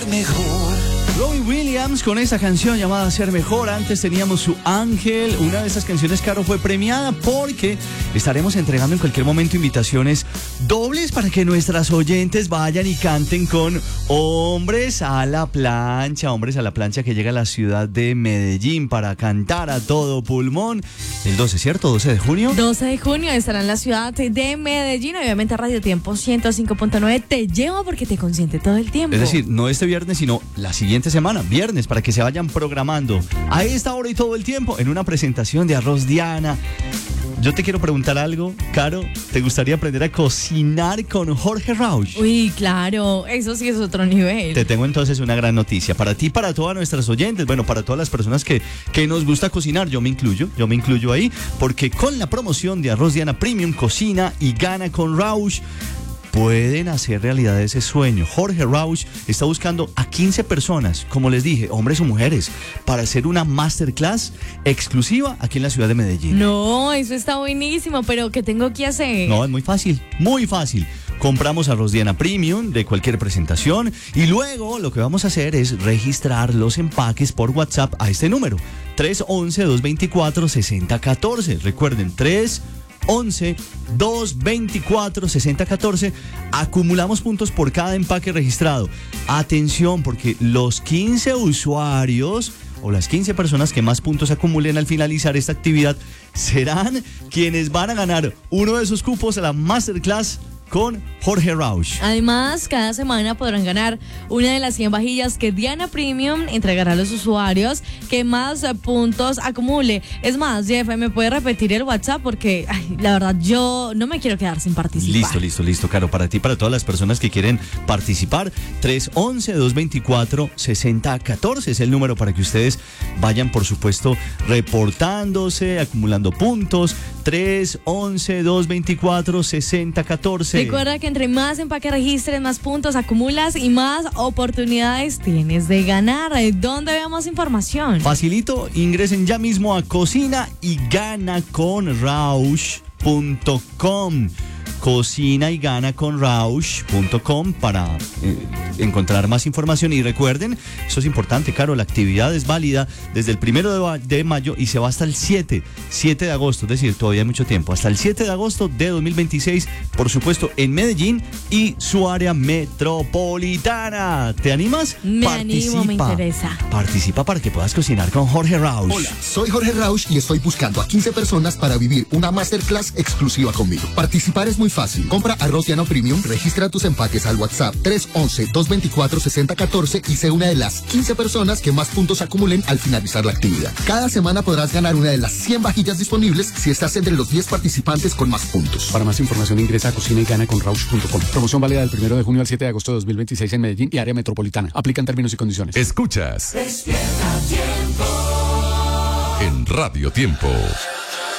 mejor. Robbie Williams con esa canción llamada Ser Mejor. Antes teníamos Su Ángel. Una de esas canciones, Caro, fue premiada porque estaremos entregando en cualquier momento invitaciones dobles para que nuestras oyentes vayan y canten con Hombres a la Plancha. Hombres a la Plancha, que llega a la ciudad de Medellín para cantar a todo pulmón. El 12, ¿cierto? 12 de junio. 12 de junio estará en la ciudad de Medellín. Obviamente Radio Tiempo 105.9 te lleva porque te consiente todo el tiempo. Es decir, no este viernes, sino la siguiente semana, viernes, para que se vayan programando a esta hora y todo el tiempo en una presentación de Arroz Diana. Yo te quiero preguntar algo, Caro. ¿Te gustaría aprender a cocinar con Jorge Rauch? Uy, claro, eso sí es otro nivel. Te tengo entonces una gran noticia para ti, para todas nuestras oyentes, bueno, para todas las personas que nos gusta cocinar. Yo me incluyo ahí, porque con la promoción de Arroz Diana Premium, cocina y gana con Rauch, pueden hacer realidad ese sueño. Jorge Rauch está buscando a 15 personas, como les dije, hombres o mujeres, para hacer una masterclass exclusiva aquí en la ciudad de Medellín. No, eso está buenísimo, pero ¿qué tengo que hacer? No, es muy fácil, muy fácil. Compramos Arroz Diana Premium de cualquier presentación y luego lo que vamos a hacer es registrar los empaques por WhatsApp a este número, 311-224-6014. Recuerden, 311-224-6014. Acumulamos puntos por cada empaque registrado. Atención, porque los 15 usuarios o las 15 personas que más puntos acumulen al finalizar esta actividad serán quienes van a ganar uno de esos cupos a la Masterclass con Jorge Rauch. Además, cada semana podrán ganar una de las 100 vajillas que Diana Premium entregará a los usuarios que más puntos acumule. Es más, Jeff, ¿me puede repetir el WhatsApp? Porque, la verdad, yo no me quiero quedar sin participar. Listo, Caro. Para ti, para todas las personas que quieren participar, 311-224-6014 es el número para que ustedes vayan, por supuesto, reportándose, acumulando puntos. 311-224-6014. Recuerda que entre más empaque registres, más puntos acumulas y más oportunidades tienes de ganar. ¿Dónde vemos información? Facilito, ingresen ya mismo a cocinayGanaConRauch.com. cocinayGanaConRauch.com para encontrar más información. Y recuerden, eso es importante, Caro, la actividad es válida desde el 1 de mayo y se va hasta el 7 de agosto, es decir, todavía hay mucho tiempo, hasta el 7 de agosto de 2026, por supuesto, en Medellín y su área metropolitana. ¿Te animas? Me animo, me interesa. Participa para que puedas cocinar con Jorge Rauch. Hola, soy Jorge Rauch y estoy buscando a 15 personas para vivir una masterclass exclusiva conmigo. Participar es muy fácil. Compra Arroz Diana Premium, registra tus empaques al WhatsApp 311-224-6014 y sé una de las 15 personas que más puntos acumulen al finalizar la actividad. Cada semana podrás ganar una de las 100 vajillas disponibles si estás entre los 10 participantes con más puntos. Para más información ingresa a cocinayGanaConRauch.com. Promoción válida del 1 de junio al 7 de agosto de 2026 en Medellín y área metropolitana. Aplican términos y condiciones. Escuchas Despierta Tiempo en Radio Tiempo